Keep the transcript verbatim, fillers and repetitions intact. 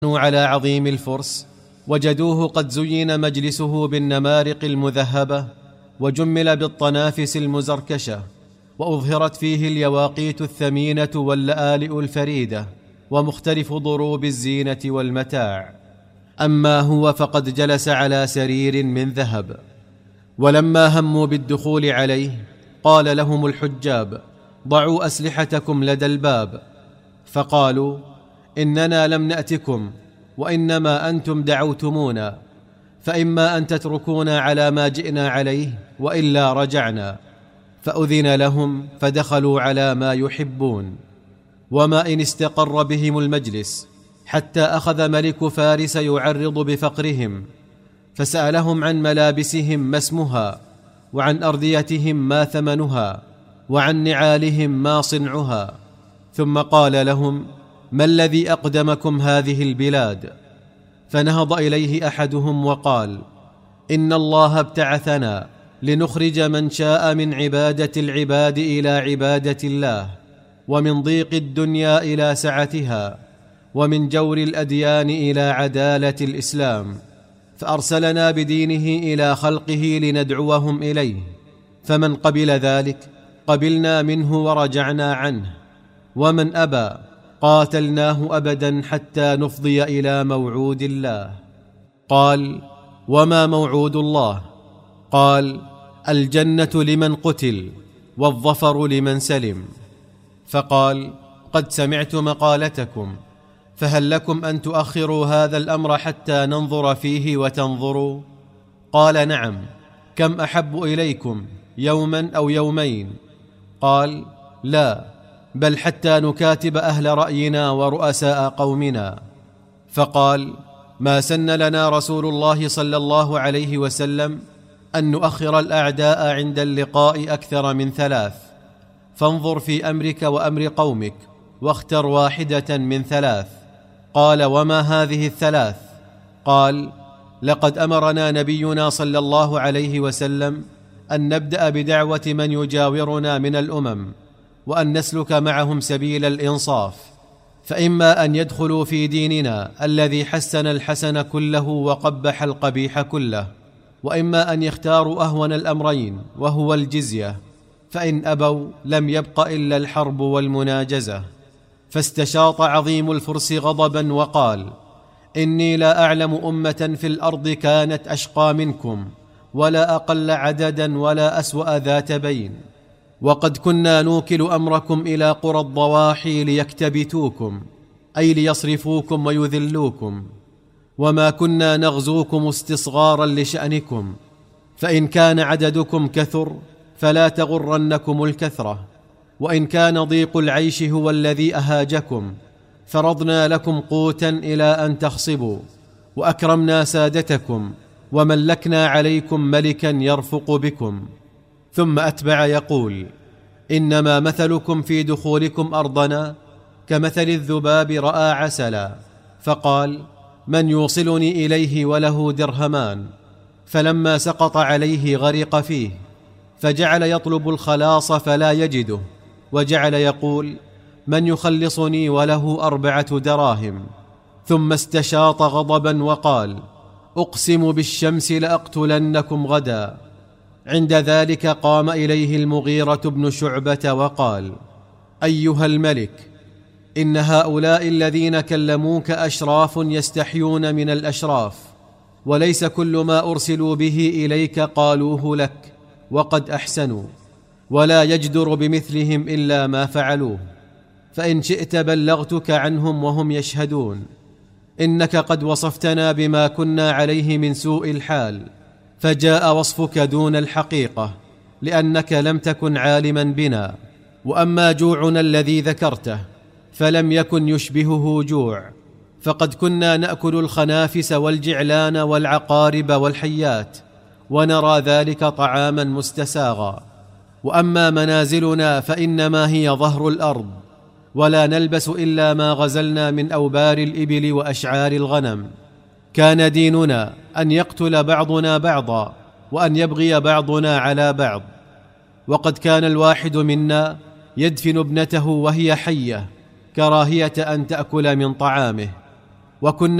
على عظيم الفرس وجدوه قد زين مجلسه بالنمارق المذهبة وجمل بالطنافس المزركشة، وأظهرت فيه اليواقيت الثمينة واللآلئ الفريدة ومختلف ضروب الزينة والمتاع. أما هو فقد جلس على سرير من ذهب. ولما هموا بالدخول عليه قال لهم الحجاب: ضعوا أسلحتكم لدى الباب. فقالوا: إننا لم نأتكم، وإنما أنتم دعوتمونا، فإما أن تتركونا على ما جئنا عليه وإلا رجعنا. فأذن لهم فدخلوا على ما يحبون. وما إن استقر بهم المجلس حتى أخذ ملك فارس يعرض بفقرهم، فسألهم عن ملابسهم ما اسمها، وعن أرديتهم ما ثمنها، وعن نعالهم ما صنعها. ثم قال لهم: ما الذي أقدمكم هذه البلاد؟ فنهض إليه أحدهم وقال: إن الله ابتعثنا لنخرج من شاء من عبادة العباد إلى عبادة الله، ومن ضيق الدنيا إلى سعتها، ومن جور الأديان إلى عدالة الإسلام، فأرسلنا بدينه إلى خلقه لندعوهم إليه، فمن قبل ذلك قبلنا منه ورجعنا عنه، ومن أبى قاتلناه أبدا حتى نفضي إلى موعود الله. قال: وما موعود الله؟ قال: الجنة لمن قتل، والظفر لمن سلم. فقال: قد سمعت مقالتكم، فهل لكم أن تؤخروا هذا الأمر حتى ننظر فيه وتنظروا؟ قال: نعم. كم أحب إليكم، يوما أو يومين؟ قال: لا، بل حتى نكاتب أهل رأينا ورؤساء قومنا. فقال: ما سن لنا رسول الله صلى الله عليه وسلم أن نؤخر الأعداء عند اللقاء أكثر من ثلاث، فانظر في أمرك وأمر قومك واختر واحدة من ثلاث. قال: وما هذه الثلاث؟ قال: لقد أمرنا نبينا صلى الله عليه وسلم أن نبدأ بدعوة من يجاورنا من الأمم، وأن نسلك معهم سبيل الإنصاف، فإما أن يدخلوا في ديننا الذي حسن الحسن كله وقبح القبيح كله، وإما أن يختاروا أهون الأمرين وهو الجزية، فإن أبوا لم يبق إلا الحرب والمناجزة. فاستشاط عظيم الفرس غضبا وقال: إني لا أعلم أمة في الأرض كانت أشقى منكم، ولا أقل عددا، ولا أسوأ ذات بين، وقد كنا نوكل أمركم إلى قرى الضواحي ليكتبتوكم، أي ليصرفوكم ويذلوكم، وما كنا نغزوكم استصغارا لشأنكم، فإن كان عددكم كثر فلا تغرنكم الكثرة، وإن كان ضيق العيش هو الذي أهاجكم فرضنا لكم قوتا إلى أن تخصبوا، وأكرمنا سادتكم، وملكنا عليكم ملكا يرفق بكم. ثم أتبع يقول: إنما مثلكم في دخولكم أرضنا كمثل الذباب رأى عسلا، فقال: من يوصلني إليه وله درهمان؟ فلما سقط عليه غرق فيه، فجعل يطلب الخلاص فلا يجده، وجعل يقول: من يخلصني وله أربعة دراهم؟ ثم استشاط غضبا وقال: أقسم بالشمس لأقتلنكم غدا. عند ذلك قام إليه المغيرة بن شعبة وقال: أيها الملك، إن هؤلاء الذين كلموك أشراف يستحيون من الأشراف، وليس كل ما أرسلوا به إليك قالوه لك، وقد أحسنوا، ولا يجدر بمثلهم إلا ما فعلوه، فإن شئت بلغتك عنهم وهم يشهدون. إنك قد وصفتنا بما كنا عليه من سوء الحال، فجاء وصفك دون الحقيقة، لأنك لم تكن عالما بنا. وأما جوعنا الذي ذكرته فلم يكن يشبهه جوع، فقد كنا نأكل الخنافس والجعلان والعقارب والحيات، ونرى ذلك طعاما مستساغا. وأما منازلنا فإنما هي ظهر الأرض، ولا نلبس إلا ما غزلنا من أوبار الإبل وأشعار الغنم. كان ديننا أن يقتل بعضنا بعضا، وأن يبغي بعضنا على بعض. وقد كان الواحد منا يدفن ابنته وهي حية كراهية أن تأكل من طعامه. وكنا